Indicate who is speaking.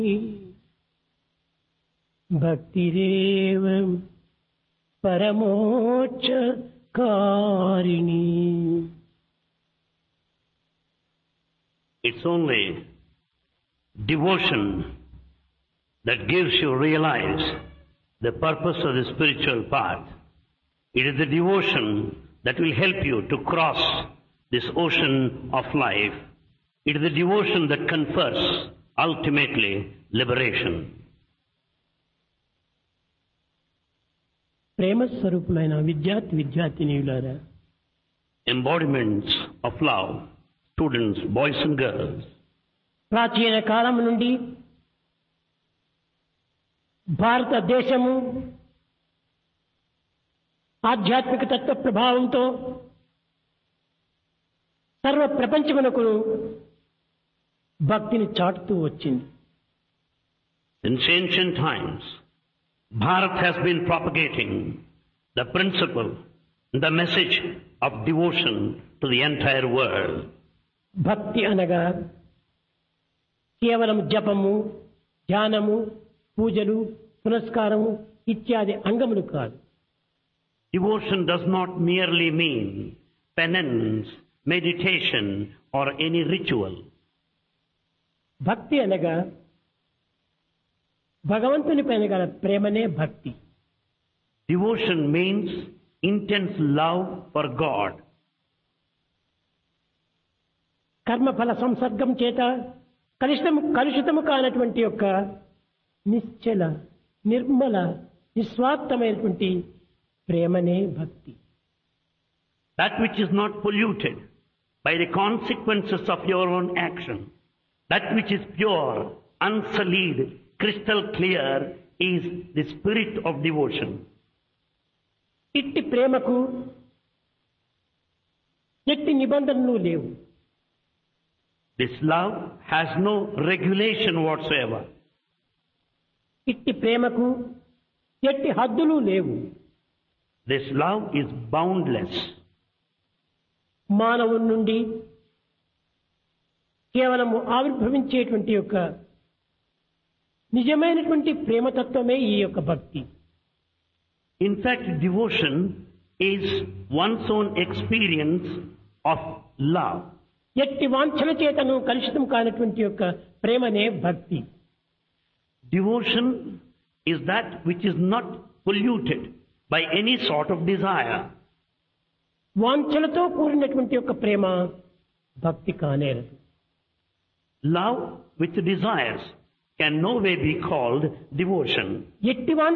Speaker 1: భక్తిరేవ పరమోక్ష కారిణి.
Speaker 2: It's only devotion that gives you realize the purpose of the spiritual path. It is the devotion that will help you to cross this ocean of life. It is the devotion that confers ultimately liberation.
Speaker 1: Prema స్వరూపులైన విద్యార్థినీయులారా,
Speaker 2: Embodiments of love, students, boys and girls.
Speaker 1: ప్రాచీన కాలం నుండి భారతదేశము ఆధ్యాత్మిక తత్వ ప్రభావంతో సర్వ ప్రపంచమునకు భక్తిని చాటుతూ వచ్చింది.
Speaker 2: Since ancient times, Bharat has been propagating the principle, the message of devotion to the entire world.
Speaker 1: భక్తి అనగా కేవలం జపము, ధ్యానము, పూజలు, పునస్కారము ఇత్యాది అంగములు కాదు.
Speaker 2: Devotion does not merely mean penance, meditation or any ritual.
Speaker 1: భక్తి అనగా భగవంతుని పైన గల ప్రేమనే భక్తి.
Speaker 2: Devotion means intense love for God.
Speaker 1: కర్మఫల సంసర్గం చేత కలుషితము కానటువంటి యొక్క నిశ్చల, నిర్మల, నిస్వార్థమైనటువంటి ప్రేమనే భక్తి.
Speaker 2: That which is not polluted by the consequences of your own action, that which is pure, unsullied, crystal clear is the spirit of devotion.
Speaker 1: ఇట్టి ప్రేమకు ఎట్టి నిబంధనలు లేవు.
Speaker 2: This love has no regulation whatsoever.
Speaker 1: ఇట్టి ప్రేమకు ఎట్టి హద్దులు లేవు.
Speaker 2: This love is boundless.
Speaker 1: మానవుని నుండి కేవలము ఆవిర్భవించేటువంటి యొక్క నిజమైనటువంటి ప్రేమతత్వమే ఈ యొక్క భక్తి.
Speaker 2: In fact, devotion is one's own experience of love.
Speaker 1: ఎట్టి వాంఛల చేతను కలుషితం కానటువంటి యొక్క ప్రేమనే భక్తి.
Speaker 2: Devotion is that which is not polluted by any sort of desire.
Speaker 1: వాంఛలతో కూడినటువంటి యొక్క ప్రేమ భక్తి కానేరదు.
Speaker 2: Love with desires can no way be called devotion.
Speaker 1: ఎట్టి